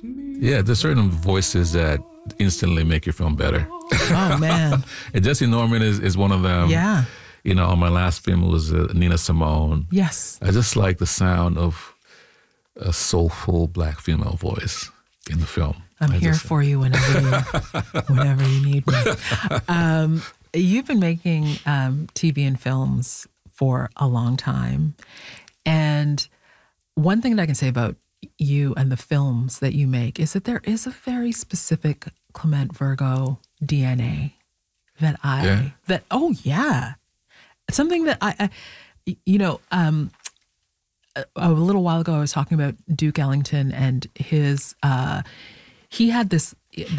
Yeah, there's certain voices that instantly make your film better. Oh, man. And Jesse Norman is one of them. Yeah. You know, on my last film, it was Nina Simone. Yes. I just like the sound of a soulful black female voice in the film. I'm here for you whenever you need me. You've been making TV and films for a long time. And one thing that I can say about you and the films that you make is that there is a very specific Clement Virgo DNA that something that I a little while ago I was talking about Duke Ellington and his he had this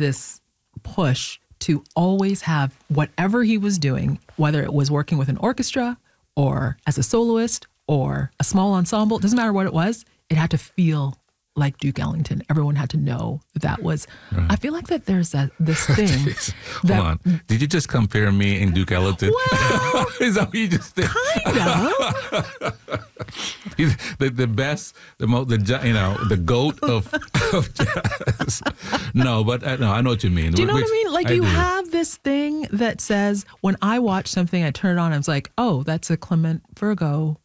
push to always have whatever he was doing, whether it was working with an orchestra or as a soloist or a small ensemble, it doesn't matter what it was, it had to feel like Duke Ellington. Everyone had to know that was. Right. I feel like that there's this thing. Hold on. Did you just compare me and Duke Ellington? Well, is that what you just did? Kind of. He's the best, the GOAT of jazz. No, but no, I know what you mean. Do you know what I mean? Like you have this thing that says, when I watch something, I turn it on, I was like, oh, that's a Clement Virgo.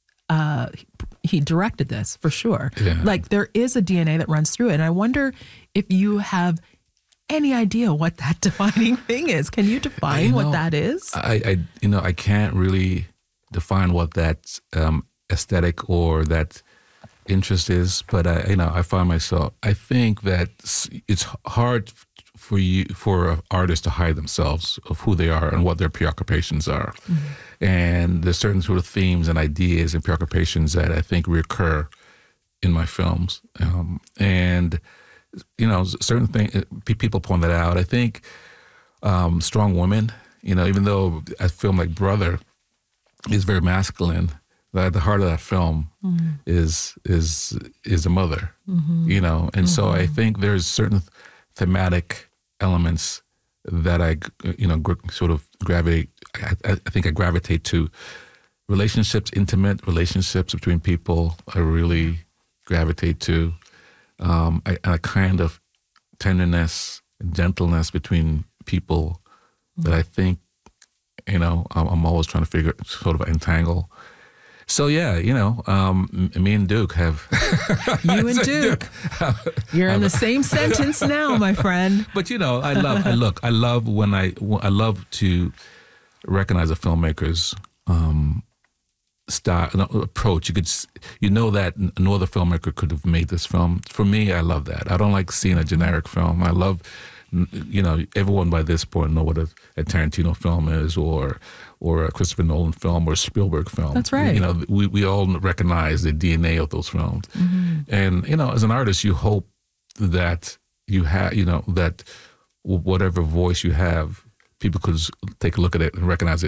He directed this for sure. Yeah. Like there is a DNA that runs through it. And I wonder if you have any idea what that defining thing is. Can you define what that is? I can't really define what that aesthetic or that interest is, but I find myself, I think that it's hard for artists to hide themselves of who they are and what their preoccupations are. Mm-hmm. And there's certain sort of themes and ideas and preoccupations that I think recur in my films. And, certain things, people point that out. I think strong women, even though a film like Brother is very masculine, at the heart of that film is a mother, and so I think there's certain thematic elements that I sort of gravitate. I think I gravitate to relationships, intimate relationships between people. I really gravitate to a kind of tenderness and gentleness between people that I think I'm always trying to sort of entangle. So yeah, me and Duke have. You and Duke, you're in the same sentence now, my friend. But I love to recognize a filmmaker's style, approach. That no other filmmaker could have made this film. For me, I love that. I don't like seeing a generic film. I love, everyone by this point know what a Tarantino film is, or a Christopher Nolan film, or a Spielberg film. That's right. We all recognize the DNA of those films. Mm-hmm. And, as an artist, you hope that you have, that whatever voice you have, people could take a look at it and recognize it